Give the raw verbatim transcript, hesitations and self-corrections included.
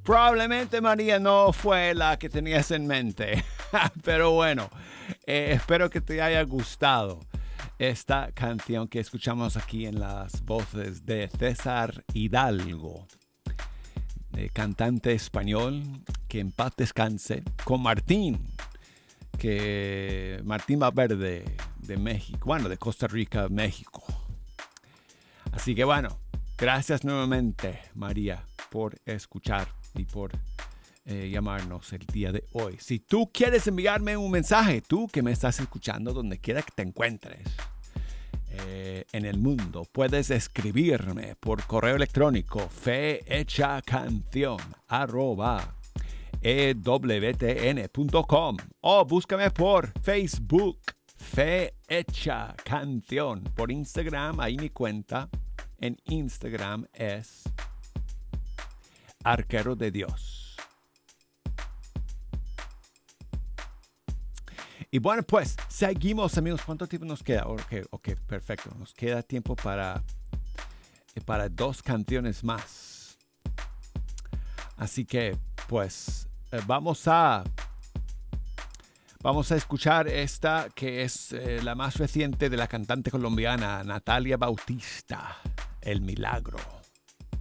Probablemente María no fue la que tenías en mente, pero bueno, eh, espero que te haya gustado esta canción que escuchamos aquí en las voces de César Hidalgo, de cantante español, que en paz descanse, con Martín, que Martín Valverde de México, bueno, de Costa Rica, México. Así que bueno, gracias nuevamente, María, por escuchar y por eh, llamarnos el día de hoy. Si tú quieres enviarme un mensaje, tú que me estás escuchando donde quiera que te encuentres eh, en el mundo, puedes escribirme por correo electrónico fehechacanción arroba ewtn.com o búscame por Facebook Fe Hecha Canción. Por Instagram, ahí mi cuenta en Instagram es Arquero de Dios. Y bueno, pues seguimos, amigos. ¿Cuánto tiempo nos queda? Ok, ok, perfecto. Nos queda tiempo para, para dos canciones más. Así que, pues, eh, vamos a vamos a escuchar esta que es eh, la más reciente de la cantante colombiana Natalia Bautista, El Milagro.